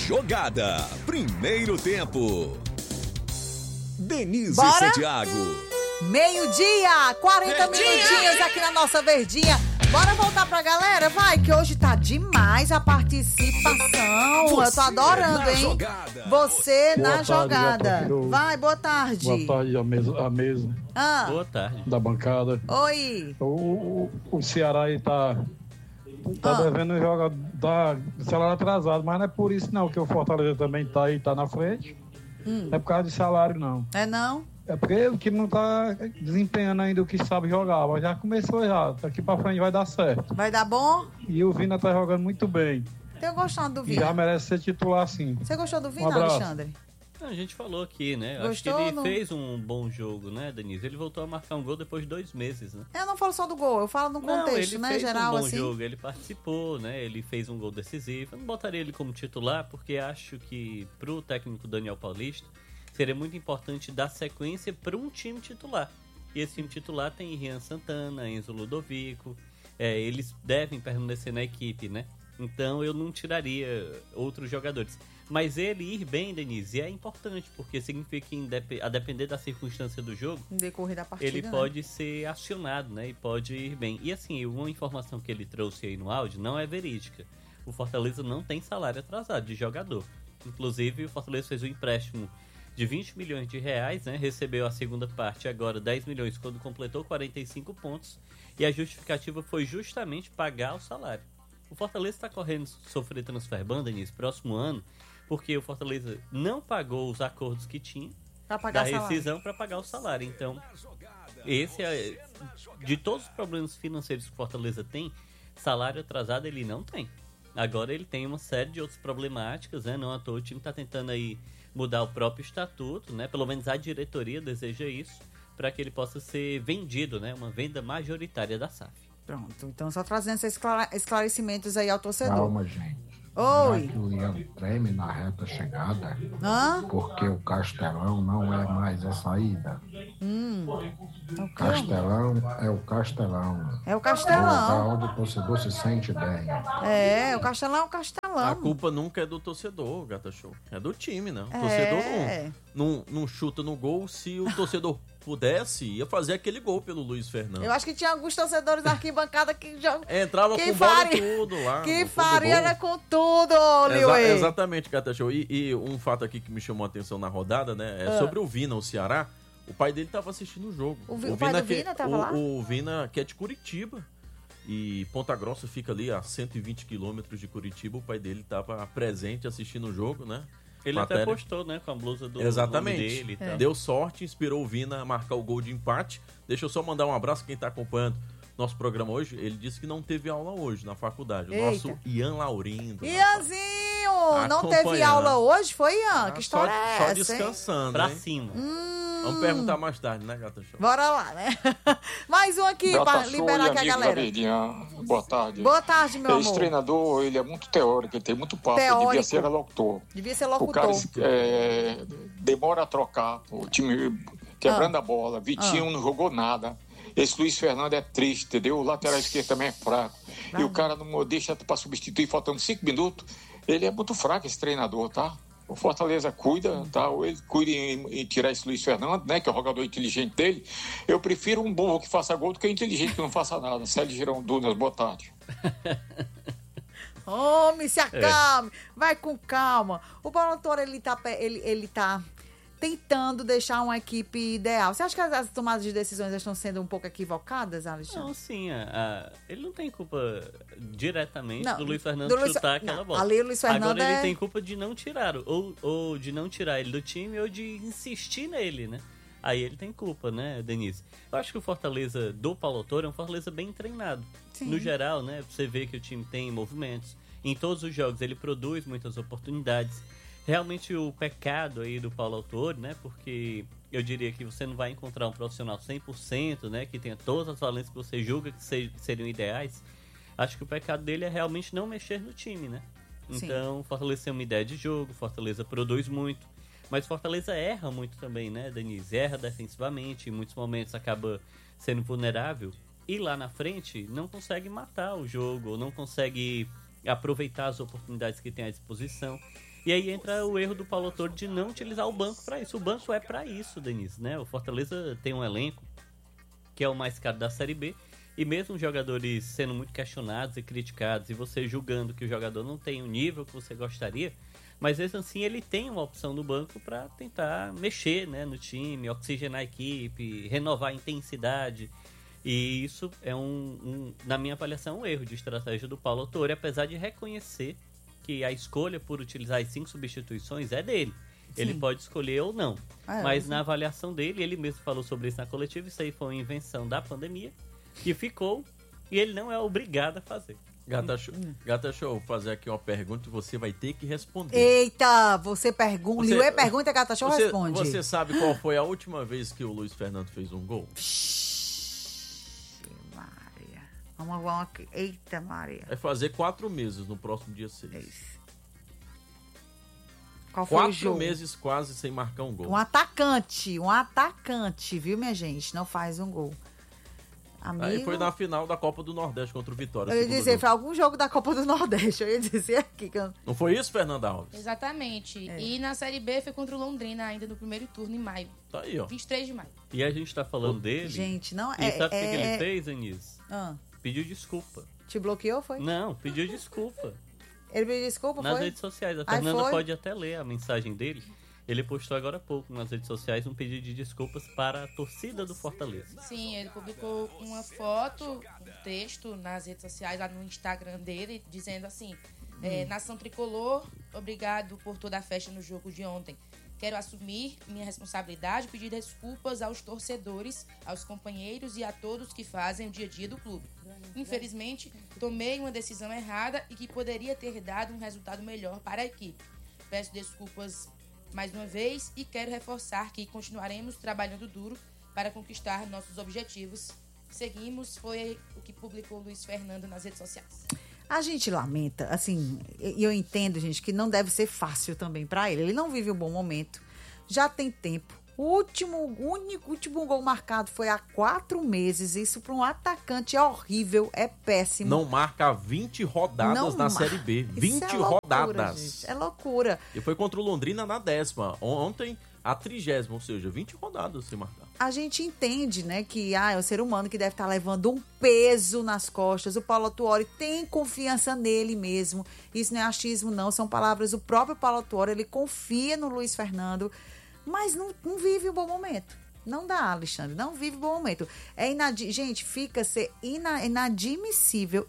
jogada. Primeiro tempo. Denise Bora? Santiago. Meio-dia, 40 minutinhos aqui na nossa Verdinha. Bora voltar pra galera? Vai, que hoje tá demais a participação. Eu tô adorando, hein? Jogada. Você Boa na tarde, jogada. Gato. Vai, boa tarde. Boa tarde, a mesa Boa tarde. da bancada. Oi. O Ceará aí tá devendo jogar da salário atrasado, mas não é por isso não, que o Fortaleza também tá aí, tá na frente. Não é por causa de salário, não. É não? É porque o time não tá desempenhando ainda o que sabe jogar, mas já começou já. Daqui pra frente vai dar certo. Vai dar bom? E o Vina tá jogando muito bem. Tenho gostado do E já Vina. merece ser titular sim. Você gostou do Vina, abraço. Alexandre? A gente falou aqui, né? Gostou Acho que ou ele não? fez um bom jogo, né, Denise? Ele voltou a marcar um gol depois de 2 meses, né? Eu não falo só do gol, eu falo no contexto, ele né, fez geral, um bom assim. jogo, ele participou, né? Ele fez um gol decisivo. Eu não botaria ele como titular, porque acho que pro técnico Daniel Paulista seria muito importante dar sequência para um time titular. E esse time titular tem Rian Santana, Enzo Ludovico, eles devem permanecer na equipe, né? Então eu não tiraria outros jogadores. Mas ele ir bem, Denise, é importante, porque significa que a depender da circunstância do jogo, No decorrer da partida, ele né? pode ser acionado, né? E pode ir bem. E assim, uma informação que ele trouxe aí no áudio não é verídica. O Fortaleza não tem salário atrasado de jogador. Inclusive, o Fortaleza fez um empréstimo de 20 milhões de reais, né? Recebeu a segunda parte agora 10 milhões quando completou 45 pontos. E a justificativa foi justamente pagar o salário. O Fortaleza está correndo sofrer transfer ban, Denise, próximo ano, porque o Fortaleza não pagou os acordos que tinha Pra da pagar salário. rescisão para pagar o salário. Então, esse é de todos os problemas financeiros que o Fortaleza tem, salário atrasado ele não tem. Agora ele tem uma série de outras problemáticas, né? Não à toa o time está tentando aí mudar o próprio estatuto, né? Pelo menos a diretoria deseja isso, para que ele possa ser vendido, né? Uma venda majoritária da SAF. Pronto, então só trazendo esses esclarecimentos aí ao torcedor. Calma, gente. Oi. Já que o Ian treme na reta chegada, Hã? porque o Castelão não é mais a saída. O quê? Castelão é o Castelão. É o É Castelão. onde o torcedor se sente bem. É, o Castelão é o Castelão. A culpa nunca é do torcedor, Gata Show. É do time, né? O É. torcedor não chuta no gol. Se o torcedor pudesse, ia fazer aquele gol pelo Luiz Fernando. Eu acho que tinha alguns torcedores da arquibancada que jogam. Entrava que com bola faria- e tudo lá. Que no fundo do faria gol. era com tudo, Liuê. Exatamente, Gata Show. E um fato aqui que me chamou a atenção na rodada, né? É sobre o Vina, o Ceará. O pai dele tava assistindo o jogo. O pai do Vina tava lá? O Vina, que é de Curitiba. E Ponta Grossa fica ali a 120 quilômetros de Curitiba. O pai dele tava presente assistindo o jogo, né? Ele até postou, né? Com a blusa do Exatamente. nome dele e tal. Deu sorte, inspirou o Vina a marcar o gol de empate. Deixa eu só mandar um abraço a quem tá acompanhando nosso programa hoje. Ele disse que não teve aula hoje na faculdade. O Eita. nosso Ian Laurindo. Ianzinho, não teve Acompanhando. aula hoje? Foi, Ian? Que história é Só essa, hein? descansando, Pra hein? cima. Vamos perguntar mais tarde, né, Gata Show? Bora lá, né? Mais um aqui pra liberar aqui a galera. Boa tarde. Boa tarde, meu Esse amor. treinador, ele é muito teórico, ele tem muito papo, Teórico. ele devia ser locutor. Devia ser O cara locutor. demora a trocar, o time quebrando a bola, Vitinho não jogou nada. Esse Luiz Fernando é triste, entendeu? O lateral esquerdo também é fraco. E o cara não deixa para substituir, faltando 5 minutos. Ele é muito fraco, esse treinador, tá? O Fortaleza cuida, tá? Ou ele cuida em tirar esse Luiz Fernando, né? Que é o jogador inteligente dele. Eu prefiro um burro que faça gol do que um inteligente que não faça nada. Célio Girão Dunas, boa tarde. Homem, se acalme. Vai com calma. O Paulo Autor, ele tá tentando deixar uma equipe ideal. Você acha que as tomadas de decisões estão sendo um pouco equivocadas, Alexandre? Não, sim. Ele não tem culpa diretamente Não, do Luiz Fernando do Luiz- chutar aquela não, bola. ali o Luiz Fernando Agora ele é- tem culpa de não tirar, ou de não tirar ele do time, ou de insistir nele, né? Aí ele tem culpa, né, Denise? Eu acho que o Fortaleza do Paulo Autor é um Fortaleza bem treinado. Sim. No geral, né, você vê que o time tem movimentos. Em todos os jogos ele produz muitas oportunidades. Realmente o pecado aí do Paulo Autor, né, porque eu diria que você não vai encontrar um profissional 100%, né, que tenha todas as valências que você julga que seriam ideais. Acho que o pecado dele é realmente não mexer no time, né? Sim. Então, Fortaleza tem uma ideia de jogo, Fortaleza produz muito, mas Fortaleza erra muito também, né, Denise? Erra defensivamente, em muitos momentos acaba sendo vulnerável, e lá na frente não consegue matar o jogo, ou não consegue aproveitar as oportunidades que tem à disposição. E aí entra o erro do Paulo Autuori de não utilizar o banco para isso. O banco é para isso, Denise, né? O Fortaleza tem um elenco que é o mais caro da Série B, e mesmo os jogadores sendo muito questionados e criticados, e você julgando que o jogador não tem o nível que você gostaria, mas mesmo assim ele tem uma opção no banco para tentar mexer, né, no time, oxigenar a equipe, renovar a intensidade. E isso é na minha avaliação, um erro de estratégia do Paulo Autuori, apesar de reconhecer que a escolha por utilizar as 5 substituições é dele. Sim. Ele pode escolher ou não. Mas na avaliação dele, ele mesmo falou sobre isso na coletiva, isso aí foi uma invenção da pandemia, que ficou, e ele não é obrigado a fazer. Gata Show, vou fazer aqui uma pergunta e você vai ter que responder. Eita, você pergunta, Liuê pergunta, Gata Show responde. Você sabe qual foi a última vez que o Luiz Fernando fez um gol? Maria. Vamos aqui. Eita, Maria. Vai fazer 4 meses no próximo dia 6. É isso. Qual foi o jogo? 4 meses quase sem marcar um gol. Um atacante, viu, minha gente? Não faz um gol. Amigo... Aí foi na final da Copa do Nordeste contra o Vitória. Eu ia dizer, foi algum jogo da Copa do Nordeste. Eu ia dizer aqui. Não foi isso, Fernanda Alves? Exatamente. E na Série B foi contra o Londrina ainda no primeiro turno em maio. Tá aí, ó. 23 de maio. E a gente tá falando dele. Gente, não é. E sabe o que ele fez, Anis? Pediu desculpa. Te bloqueou, foi? Não, pediu desculpa. Ele pediu desculpa, nas foi? Nas redes sociais. A Fernanda pode até ler a mensagem dele. Ele postou agora há pouco nas redes sociais um pedido de desculpas para a torcida do Fortaleza. Sim, ele publicou uma foto, um texto nas redes sociais, lá no Instagram dele, dizendo assim: Nação Tricolor, obrigado por toda a festa no jogo de ontem. Quero assumir minha responsabilidade e pedir desculpas aos torcedores, aos companheiros e a todos que fazem o dia a dia do clube. Infelizmente, tomei uma decisão errada e que poderia ter dado um resultado melhor para a equipe. Peço desculpas mais uma vez e quero reforçar que continuaremos trabalhando duro para conquistar nossos objetivos. Seguimos, foi o que publicou o Luiz Fernando nas redes sociais. A gente lamenta, assim, e eu entendo, gente, que não deve ser fácil também para ele. Ele não vive um bom momento, já tem tempo. O último gol marcado foi há 4 meses. Isso para um atacante é horrível, é péssimo. Não marca há 20 rodadas na Série B. 20 rodadas. Gente, é loucura. E foi contra o Londrina na 10ª. Ontem, a 30ª, ou seja, 20 rodadas sem marcar. A gente entende, né, que é o ser humano que deve estar levando um peso nas costas. O Paulo Autuori tem confiança nele mesmo. Isso não é achismo, não. São palavras do próprio Paulo Autuori. Ele confia no Luiz Fernando. Mas não vive um bom momento. Não dá, Alexandre. Não vive um bom momento. Gente, fica ser inadmissível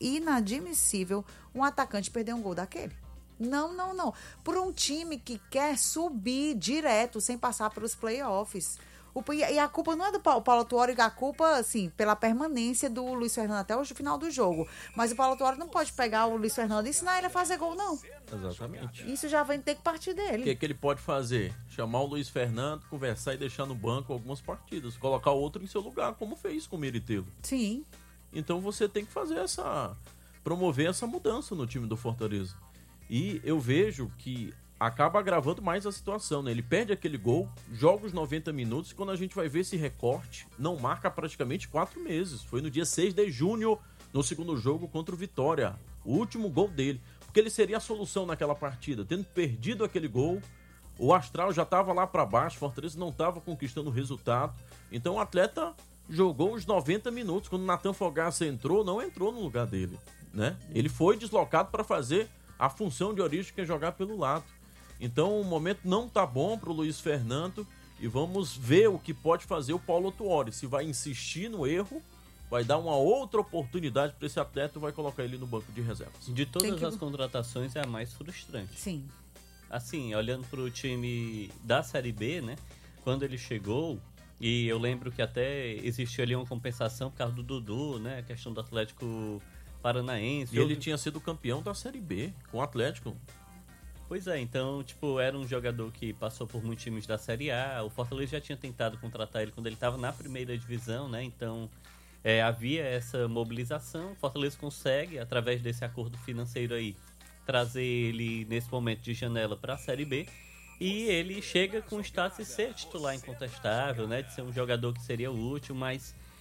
um atacante perder um gol daquele. Não. Por um time que quer subir direto, sem passar pelos playoffs. E a culpa não é do Paulo Autuori, a culpa, assim, pela permanência do Luiz Fernando até o final do jogo. Mas o Paulo Autuori não pode pegar o Luiz Fernando e ensinar ele a fazer gol, não. Exatamente. Isso já vai ter que partir dele. O que ele pode fazer? Chamar o Luiz Fernando, conversar e deixar no banco algumas partidas. Colocar o outro em seu lugar, como fez com o Meritelo. Sim. Então você tem que fazer promover essa mudança no time do Fortaleza. E eu vejo que acaba agravando mais a situação, né? Ele perde aquele gol, joga os 90 minutos e quando a gente vai ver esse recorte, não marca praticamente 4 meses. Foi no dia 6 de junho, no segundo jogo contra o Vitória. O último gol dele. Porque ele seria a solução naquela partida. Tendo perdido aquele gol, o astral já estava lá para baixo, o Fortaleza não estava conquistando o resultado. Então o atleta jogou os 90 minutos. Quando o Nathan Fogaça entrou, não entrou no lugar dele, né? Ele foi deslocado para fazer a função de origem que é jogar pelo lado. Então o momento não tá bom para o Luiz Fernando e vamos ver o que pode fazer o Paulo Autuori. Se vai insistir no erro, vai dar uma outra oportunidade para esse atleta ou vai colocar ele no banco de reservas. De todas as contratações é a mais frustrante. Sim. Assim, olhando para o time da Série B, né? Quando ele chegou, e eu lembro que até existiu ali uma compensação por causa do Dudu, né? A questão do Atlético Paranaense. E ele tinha sido campeão da Série B com o Atlético. Pois é, então, era um jogador que passou por muitos times da Série A. O Fortaleza já tinha tentado contratar ele quando ele estava na primeira divisão, né? Então, havia essa mobilização. O Fortaleza consegue, através desse acordo financeiro aí, trazer ele nesse momento de janela para a Série B. E ele chega com o status de ser titular incontestável, né? De ser um jogador que seria útil, mas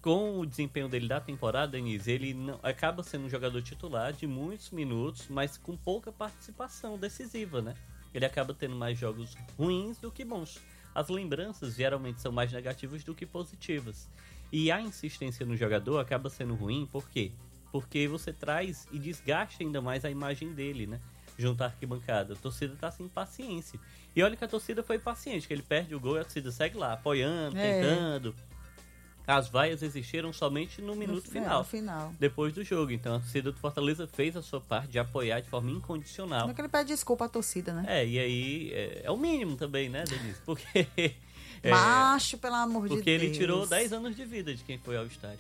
com o desempenho dele da temporada, Denise, ele não, acaba sendo um jogador titular de muitos minutos, mas com pouca participação decisiva, né? Ele acaba tendo mais jogos ruins do que bons. As lembranças geralmente são mais negativas do que positivas. E a insistência no jogador acaba sendo ruim, por quê? Porque você traz e desgasta ainda mais a imagem dele, né? Junto à arquibancada. A torcida tá sem paciência. E olha que a torcida foi paciente, que ele perde o gol e a torcida segue lá, apoiando, tentando. As vaias existiram somente no minuto final. Depois do jogo. Então a torcida do Fortaleza fez a sua parte de apoiar de forma incondicional. Não é que ele pede desculpa à torcida, né? E aí é o mínimo também, né, Denise? Porque... Macho, pelo amor de Deus. Porque ele tirou 10 anos de vida de quem foi ao estádio.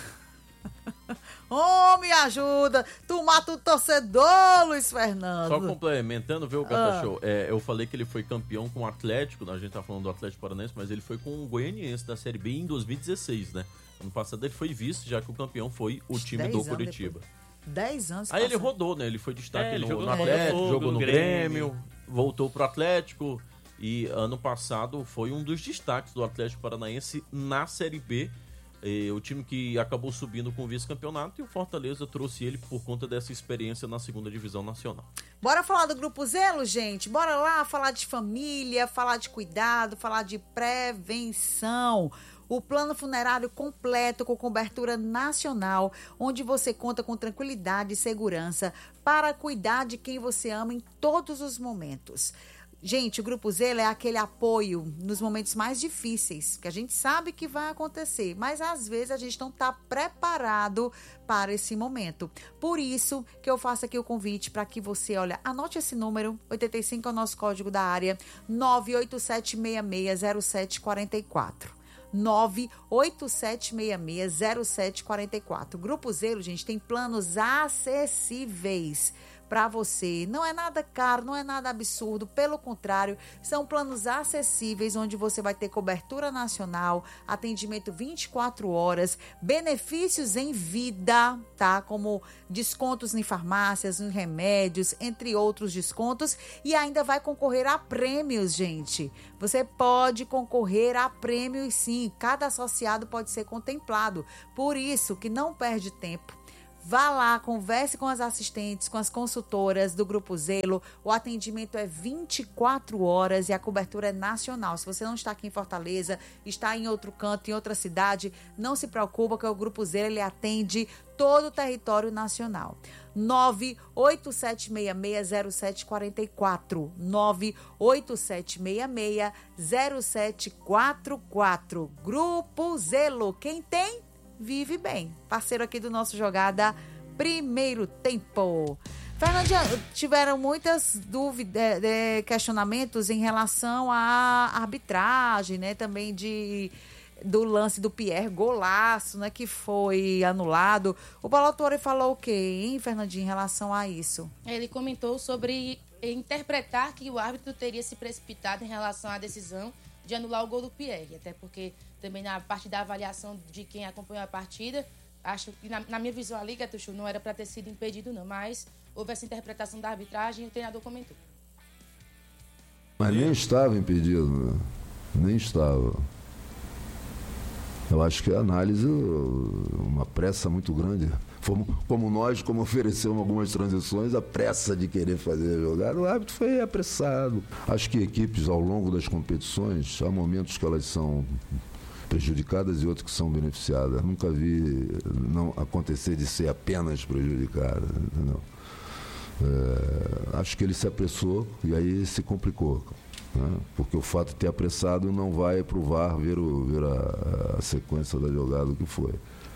Me ajuda! Tu mata o torcedor, Luiz Fernando. Só complementando, viu, Gata Show? Eu falei que ele foi campeão com o Atlético, a gente tá falando do Atlético Paranaense, mas ele foi com o Goianiense da Série B em 2016, né? Ano passado ele foi vice, já que o campeão foi o time do Curitiba. 10 anos. Aí ele rodou, né? Ele foi destaque no Atlético, jogou no Grêmio, voltou pro Atlético. E ano passado foi um dos destaques do Atlético Paranaense na Série B. O time que acabou subindo com o vice-campeonato, e o Fortaleza trouxe ele por conta dessa experiência na segunda divisão nacional. Bora falar do Grupo Zelo, gente? Bora lá falar de família, falar de cuidado, falar de prevenção. O plano funerário completo com cobertura nacional, onde você conta com tranquilidade e segurança para cuidar de quem você ama em todos os momentos. Gente, o Grupo Zelo é aquele apoio nos momentos mais difíceis, que a gente sabe que vai acontecer, mas às vezes a gente não está preparado para esse momento. Por isso que eu faço aqui o convite para que você, anote esse número, 85 é o nosso código da área, 987660744. 987660744. Grupo Zelo, gente, tem planos acessíveis para você. Não é nada caro, não é nada absurdo, pelo contrário, são planos acessíveis onde você vai ter cobertura nacional, atendimento 24 horas, benefícios em vida, tá? Como descontos em farmácias, em remédios, entre outros descontos, e ainda vai concorrer a prêmios, gente. Você pode concorrer a prêmios, sim. Cada associado pode ser contemplado. Por isso que não perde tempo. Vá lá, converse com as assistentes, com as consultoras do Grupo Zelo. O atendimento é 24 horas e a cobertura é nacional. Se você não está aqui em Fortaleza, está em outro canto, em outra cidade, não se preocupa que o Grupo Zelo ele atende todo o território nacional. 987660744. 987660744. Grupo Zelo. Quem tem? Vive bem. Parceiro aqui do nosso Jogada Primeiro Tempo. Fernandinha, tiveram muitas dúvidas, questionamentos em relação à arbitragem, né? Também do lance do Pierre, golaço, né? Que foi anulado. O Paulo Autuori falou o quê, hein, Fernandinha, em relação a isso? Ele comentou sobre interpretar que o árbitro teria se precipitado em relação à decisão de anular o gol do Pierre, até porque também na parte da avaliação de quem acompanhou a partida, acho que na minha visão ali, Gatucho, não era para ter sido impedido não, mas houve essa interpretação da arbitragem e o treinador comentou. Mas nem estava impedido, né? Nem estava. Eu acho que a análise, uma pressa muito grande. Como nós, como oferecemos algumas transições, a pressa de querer fazer a jogada, o árbitro foi apressado. Acho que equipes, ao longo das competições, há momentos que elas são prejudicadas e outros que são beneficiadas. Nunca vi não acontecer de ser apenas prejudicada, entendeu? Acho que ele se apressou e aí se complicou. Né? Porque o fato de ter apressado não vai para o VAR ver a sequência da jogada, o que foi.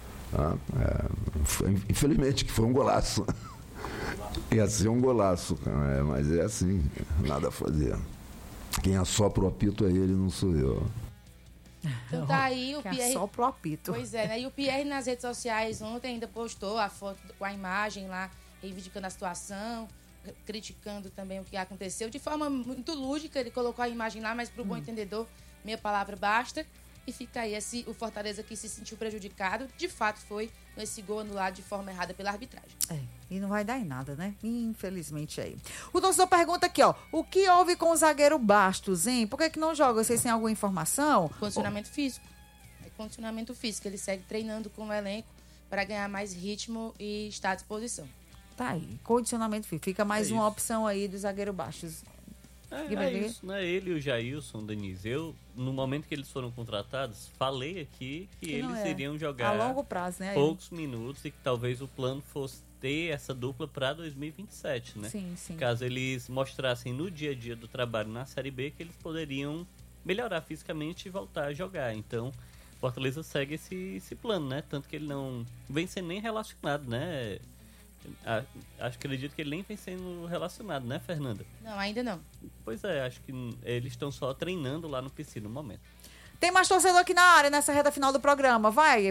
Infelizmente que foi um golaço. Ia ser um golaço, cara, mas é assim, nada a fazer. Quem assopra o apito é ele, não sou eu. Então tá aí o Pierre. Assopra o apito. Pois é, né? E o Pierre nas redes sociais ontem ainda postou a foto com a imagem lá, reivindicando a situação, criticando também o que aconteceu. De forma muito lúdica, ele colocou a imagem lá, mas para o bom entendedor, meia palavra basta. E fica aí o Fortaleza que se sentiu prejudicado, de fato foi esse gol anulado de forma errada pela arbitragem. E não vai dar em nada, né? Infelizmente aí. O torcedor pergunta aqui, o que houve com o zagueiro Bastos, hein? Por que não joga? Vocês têm alguma informação? Condicionamento físico. condicionamento físico. Ele segue treinando com o elenco para ganhar mais ritmo e estar à disposição. Tá aí, condicionamento físico. Fica mais uma opção aí do zagueiro baixos. É isso, né? Ele e o Jailson, Denise. Eu, no momento que eles foram contratados, falei aqui que eles iriam jogar a longo prazo, né? poucos minutos e que talvez o plano fosse ter essa dupla para 2027, né? Sim. Caso eles mostrassem no dia a dia do trabalho na Série B que eles poderiam melhorar fisicamente e voltar a jogar. Então, Fortaleza segue esse plano, né? Tanto que ele não vem sendo nem relacionado, né? Acredito que ele nem vem sendo relacionado, né, Fernanda? Não, ainda não. Pois é, acho que eles estão só treinando lá no PC no momento. Tem mais torcedor aqui na área nessa reta final do programa. Vai.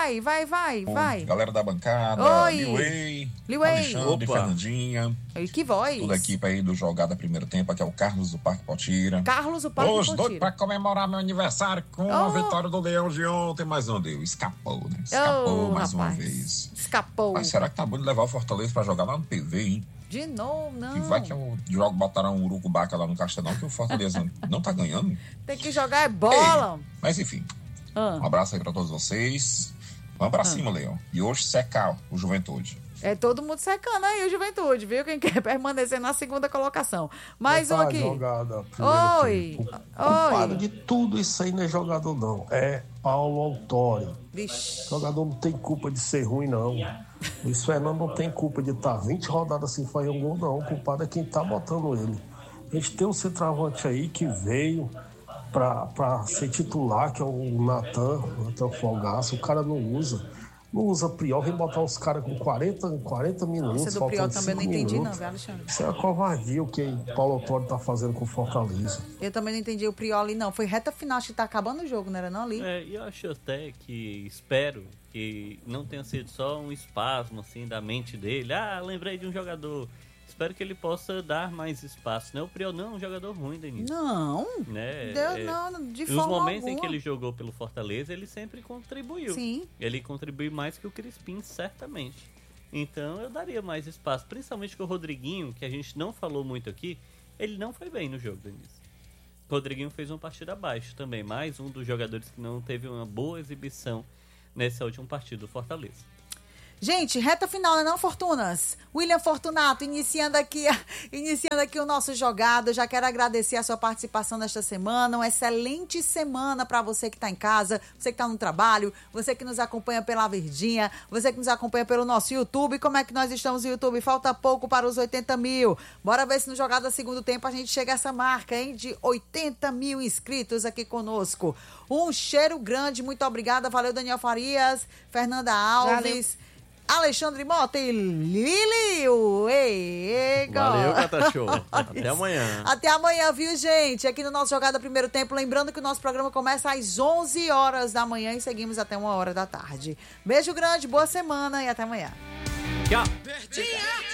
Galera da bancada, Oi. Alexandre, Fernandinha. E que voz. Toda a equipe aí do Jogada Primeiro Tempo, aqui é o Carlos do Parque Potira. Carlos do Parque Potira. Doido pra comemorar meu aniversário com a vitória do Leão de ontem, mas não deu. Escapou, né? Escapou mais uma vez. Escapou. Mas será que tá bom de levar o Fortaleza pra jogar lá no PV, hein? De novo, não. E vai que eu jogo, botaram um urucubaca lá no Castelão, que o Fortaleza não tá ganhando. Tem que jogar bola. Ei, mas enfim, um abraço aí pra todos vocês. Vamos pra cima, Leão. E hoje secar o Juventude. É todo mundo secando aí o Juventude, viu? Quem quer permanecer na segunda colocação. Mais um aqui. Jogada, Oi. Culpado de tudo isso aí não é jogador, não. É Paulo Autori. Vixe. Jogador não tem culpa de ser ruim, não. Luiz Fernando não tem culpa de estar 20 rodadas sem fazer um gol, não. O culpado é quem tá botando ele. A gente tem um centroavante aí que veio pra ser titular, que é o Natan Fogaça. O cara não usa Priol, vem botar os caras com 40 minutos. Essa do Priol também não entendi, minutos. não, viu, Alexandre? Isso é uma covardia o que o Paulo Autori tá fazendo com o Fortaleza. Eu também não entendi o Priol ali, não. Foi reta final, acho que tá acabando o jogo, não era não ali? E eu acho até que, espero que não tenha sido só um espasmo, assim, da mente dele. Lembrei de um jogador. Espero que ele possa dar mais espaço, né? O Priol não é um jogador ruim, Denise. Não, né? Não, de forma Nos momentos alguma. em que ele jogou pelo Fortaleza, ele sempre contribuiu. Sim. Ele contribuiu mais que o Crispim, certamente. Então eu daria mais espaço, principalmente com o Rodriguinho, que a gente não falou muito aqui. Ele não foi bem no jogo, Denise. O Rodriguinho fez uma partida abaixo também, mais um dos jogadores que não teve uma boa exibição nessa última partida do Fortaleza. Gente, reta final, né não, Fortunas? William Fortunato, iniciando aqui o nosso Jogada. Eu já quero agradecer a sua participação nesta semana. Uma excelente semana para você que está em casa, você que está no trabalho, você que nos acompanha pela Verdinha, você que nos acompanha pelo nosso YouTube. Como é que nós estamos no YouTube? Falta pouco para os 80 mil. Bora ver se no Jogada Segundo Tempo a gente chega a essa marca, hein? De 80 mil inscritos aqui conosco. Um cheiro grande, muito obrigada. Valeu, Daniel Farias, Fernanda Alves. Valeu. Alexandre Mota e Lili. Valeu, Gata Show. Até amanhã. Até amanhã, viu, gente? Aqui no nosso Jogada Primeiro Tempo. Lembrando que o nosso programa começa às 11 horas da manhã e seguimos até 1 hora da tarde. Beijo grande, boa semana e até amanhã. Tchau. Verdinha.